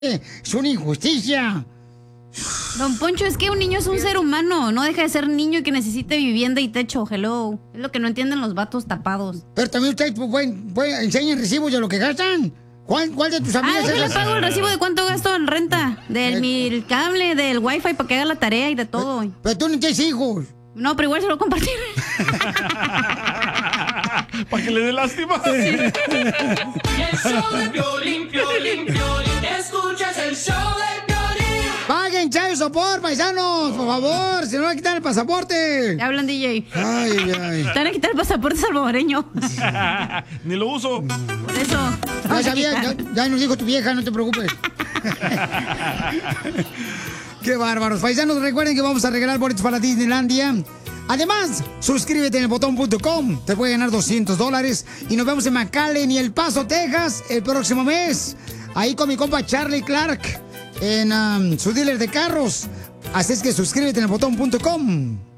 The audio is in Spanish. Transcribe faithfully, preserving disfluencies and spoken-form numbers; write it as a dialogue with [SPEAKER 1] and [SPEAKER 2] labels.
[SPEAKER 1] Es una injusticia.
[SPEAKER 2] Don Poncho, es que un niño es un ser humano. No deja de ser niño y que necesite vivienda y techo. Hello. Es lo que no entienden los vatos tapados.
[SPEAKER 1] Pero también ustedes pues, pueden, pueden, enseñan recibos de lo que gastan. ¿Cuál, cuál de tus amigas?
[SPEAKER 2] Ah, déjale pago el recibo de cuánto gasto en renta. Del eh, mi cable, del wifi para que haga la tarea y de todo.
[SPEAKER 1] Pero, pero tú no tienes hijos.
[SPEAKER 2] No, pero igual se lo compartí.
[SPEAKER 3] Para que le dé lástima.
[SPEAKER 4] Y el show de Piolín, Piolín, Piolín. Escuchas el show de Piolín.
[SPEAKER 1] Paguen child support, paisanos, por favor. Si no, van a quitar el pasaporte.
[SPEAKER 2] Ya hablan, D
[SPEAKER 1] J. Ay, ay.
[SPEAKER 2] Te van a quitar el pasaporte salvadoreño.
[SPEAKER 3] Ni lo uso.
[SPEAKER 2] Por eso.
[SPEAKER 1] Ya sabía, ya, ya nos dijo tu vieja, no te preocupes. Qué bárbaros. Paisanos, recuerden que vamos a regalar boletos para Disneylandia. Además, suscríbete en el botón punto com. Te puede ganar doscientos dólares. Y nos vemos en McAllen y El Paso, Texas, el próximo mes. Ahí con mi compa Charlie Clark en um, su dealer de carros. Así es que suscríbete en el botón punto com.